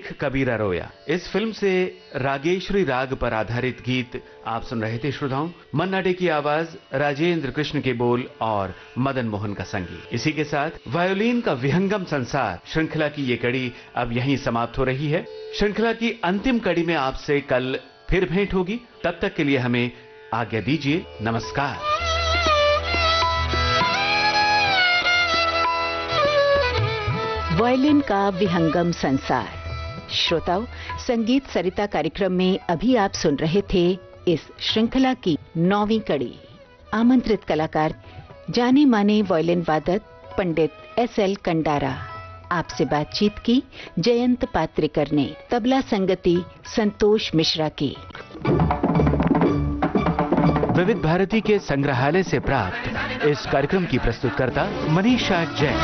देख कबीरा रोया। इस फिल्म से रागेश्वरी राग पर आधारित गीत आप सुन रहे थे श्रोताओं। मन्ना डे की आवाज, राजेंद्र कृष्ण के बोल और मदन मोहन का संगीत। इसी के साथ वायोलिन का विहंगम संसार श्रृंखला की ये कड़ी अब यहीं समाप्त हो रही है। श्रृंखला की अंतिम कड़ी में आपसे कल फिर भेंट होगी। तब तक के लिए हमें आज्ञा दीजिए। नमस्कार। वायलिन का विहंगम संसार। श्रोताओं, संगीत सरिता कार्यक्रम में अभी आप सुन रहे थे इस श्रृंखला की 9वीं कड़ी। आमंत्रित कलाकार जाने माने वायलिन वादक पंडित एस.एल. कंडारा। आपसे बातचीत की जयंत पात्रिकर ने। तबला संगति संतोष मिश्रा की। विविध भारती के संग्रहालय से प्राप्त इस कार्यक्रम की प्रस्तुतकर्ता मनीषा जैन।